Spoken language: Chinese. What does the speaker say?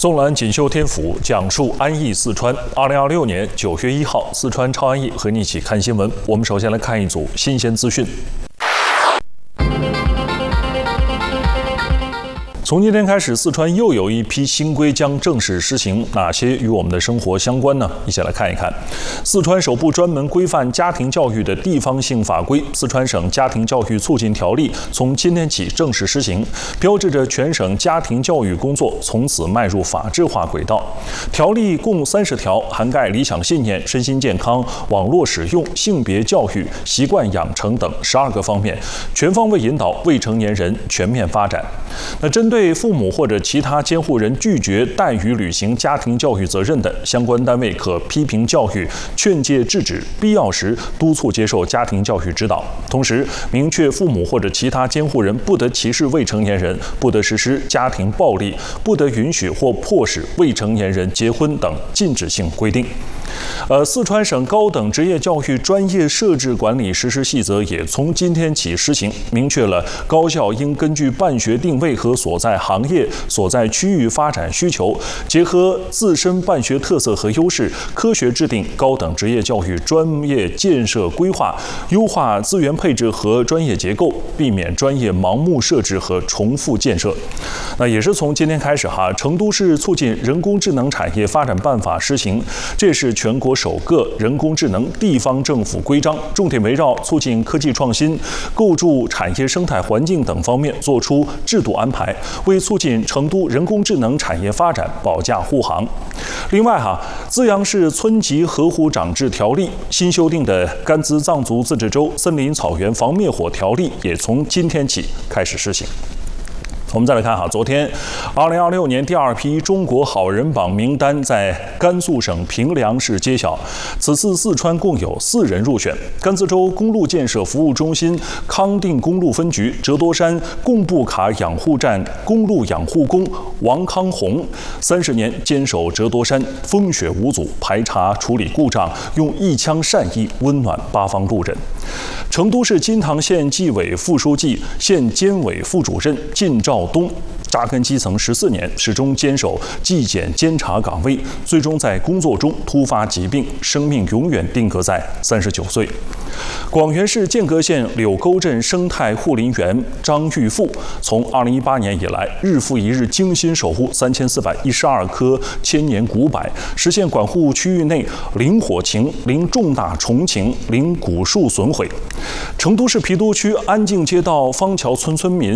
纵览锦绣天府，讲述安逸四川。2026年9月1号，四川超安逸和你一起看新闻。我们首先来看一组新鲜资讯。从今天开始，四川又有一批新规将正式施行，哪些与我们的生活相关呢？一起来看一看。四川首部专门规范家庭教育的地方性法规《四川省家庭教育促进条例》从今天起正式施行，标志着全省家庭教育工作从此迈入法治化轨道。条例共30条，涵盖理想信念、身心健康、网络使用、性别教育、习惯养成等12个方面，全方位引导未成年人全面发展。那针对父母或者其他监护人拒绝怠于履行家庭教育责任的，相关单位可批评教育、劝诫制止，必要时督促接受家庭教育指导。同时，明确父母或者其他监护人不得歧视未成年人，不得实施家庭暴力，不得允许或迫使未成年人结婚等禁止性规定。四川省高等职业教育专业设置管理实施细则也从今天起施行，明确了高校应根据办学定位和所在行业、所在区域发展需求，结合自身办学特色和优势，科学制定高等职业教育专业建设规划，优化资源配置和专业结构，避免专业盲目设置和重复建设。那也是从今天开始成都市促进人工智能产业发展办法施行，这是全国首个人工智能地方政府规章，重点围绕促进科技创新、构筑产业生态环境等方面作出制度安排，为促进成都人工智能产业发展保驾护航。另外资阳市村级河湖长治条例新修订的甘孜藏族自治州森林草原防灭火条例也从今天起开始施行。我们再来看昨天2026年第2批中国好人榜名单在甘肃省平凉市揭晓，此次四川共有4人入选。甘孜州公路建设服务中心康定公路分局折多山贡布卡养护站公路养护工王康红，30年坚守折多山，风雪无阻，排查处理故障，用一腔善意温暖8方路人。成都市金堂县纪委副书记、县监委副主任靳兆东扎根基层14年，始终坚守纪检监察岗位，最终在工作中突发疾病，生命永远定格在39岁。广元市剑阁县柳沟镇生态护林员张玉富，从2018年以来，日复一日精心守护3412棵千年古柏，实现管护区域内零火情、零重大虫情、零古树损毁。成都市郫都区安静街道方桥村村民